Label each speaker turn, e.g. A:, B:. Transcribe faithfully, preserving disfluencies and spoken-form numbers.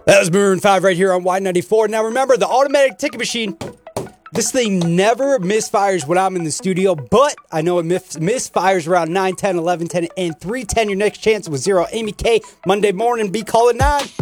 A: That was Maroon five right here on Y ninety-four. Now remember, the automatic ticket machine, this thing never misfires when I'm in the studio, but I know it mis- misfires around nine, ten, eleven, ten, and three ten. Your next chance with Zero Amy K. Monday morning, be calling nine.